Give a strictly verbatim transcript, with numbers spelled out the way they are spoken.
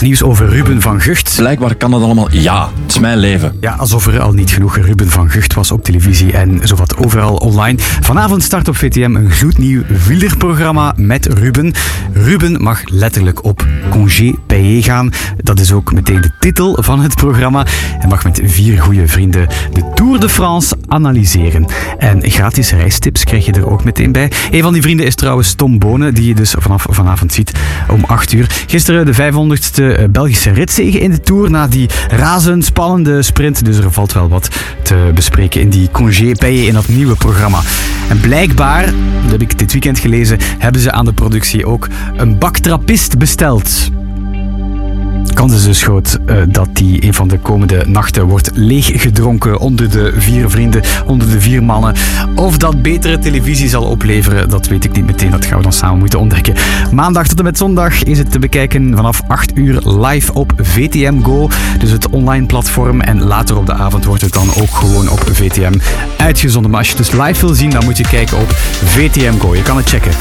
nieuws over Ruben van Gucht. Blijkbaar kan dat allemaal. Ja, het is mijn leven. Ja, alsof er al niet genoeg Ruben van Gucht was op televisie en zowat overal online. Vanavond start op V T M een gloednieuw wielerprogramma met Ruben. Ruben mag letterlijk op congé payé gaan. Dat is ook meteen de titel van het programma. Hij mag met vier goede vrienden de Tour de France analyseren. En gratis reistips krijg je er ook meteen bij. Een van die vrienden is trouwens Tom Bonen, die je dus vanaf vanavond ziet om acht uur. Gisteren de vijfhonderdste Belgische ritzege in de Tour na die razendspannende sprint. Dus er valt wel wat te bespreken in die congé payé in dat nieuwe programma. En blijkbaar, dat heb ik dit weekend gelezen, hebben ze aan de productie ook een baktrappist besteld. Kans is dus groot uh, dat die een van de komende nachten wordt leeggedronken onder de vier vrienden, onder de vier mannen. Of dat betere televisie zal opleveren, dat weet ik niet meteen. Dat gaan we dan samen moeten ontdekken. Maandag tot en met zondag is het te bekijken vanaf acht uur live op V T M Go. Dus het online platform. En later op de avond wordt het dan ook gewoon op V T M uitgezonden. Maar als je het dus live wil zien, dan moet je kijken op V T M Go. Je kan het checken.